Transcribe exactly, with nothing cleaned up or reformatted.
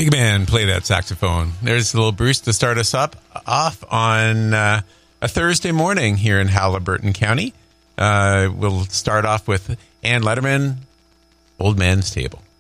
Big man play that saxophone. There's little Bruce to start us up off on uh, a Thursday morning here in Haliburton County. Uh, we'll start off with Ann Letterman, Old Man's Table.